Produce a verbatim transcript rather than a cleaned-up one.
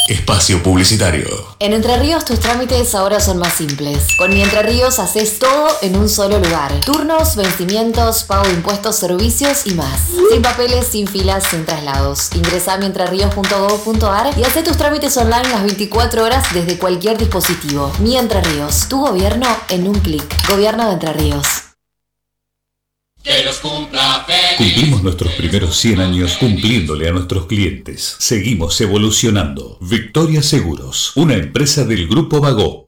Espacio publicitario. En Entre Ríos tus trámites ahora son más simples. Con Mi Entre Ríos haces todo en un solo lugar. Turnos, vencimientos, pago de impuestos, servicios y más. Sin papeles, sin filas, sin traslados. Ingresá a mi entre ríos punto gob punto ar y haz tus trámites online las veinticuatro horas desde cualquier dispositivo. Mi Entre Ríos, tu gobierno en un clic. Gobierno de Entre Ríos. Que los cumpla feliz. Cumplimos nuestros primeros cien años cumpliéndole a nuestros clientes. Seguimos evolucionando. Victoria Seguros, una empresa del Grupo Bagó.